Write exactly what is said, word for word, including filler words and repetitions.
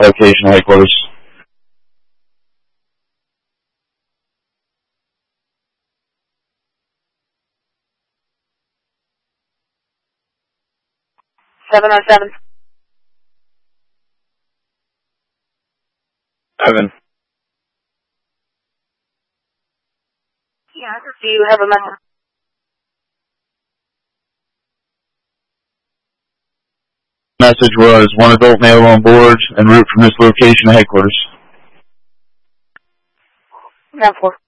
Location headquarters. seven oh seven. Seven. Yeah, do you have a message? Message was one adult male on board en route from this location to headquarters. nine four.